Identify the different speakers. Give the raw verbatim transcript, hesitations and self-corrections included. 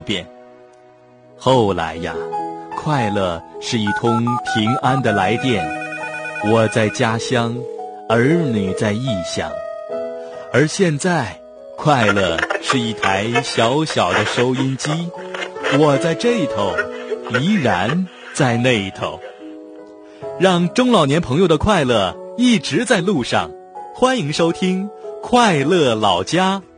Speaker 1: 便。后来呀，快乐是一通平安的来电，我在家乡，儿女在异乡。而现在，快乐是一台小小的收音机，我在这头，依然在那头。让中老年朋友的快乐一直在路上，欢迎收听快乐老家。